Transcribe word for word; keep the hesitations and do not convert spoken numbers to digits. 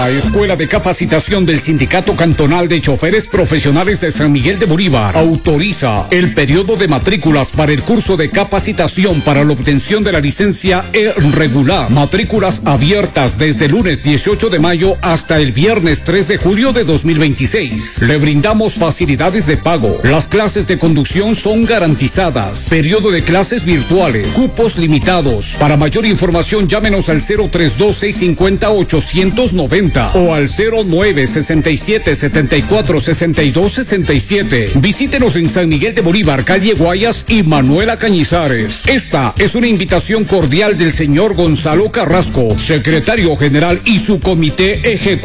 La Escuela de Capacitación del Sindicato Cantonal de Choferes Profesionales de San Miguel de Bolívar autoriza el periodo de matrículas para el curso de capacitación para la obtención de la licencia E regular. Matrículas abiertas desde el lunes dieciocho de mayo hasta el viernes tres de julio de dos mil veintiséis. Le brindamos facilidades de pago. Las clases de conducción son garantizadas. Periodo de clases virtuales. Cupos limitados. Para mayor información llámenos al cero tres dos seis cinco cero ochocientos noventa o al cero nueve sesenta y siete setenta y cuatro sesenta y dos sesenta y siete. Visítenos en San Miguel de Bolívar, calle Guayas y Manuela Cañizares. Esta es una invitación cordial del señor Gonzalo Carrasco, secretario general y su comité ejecutivo.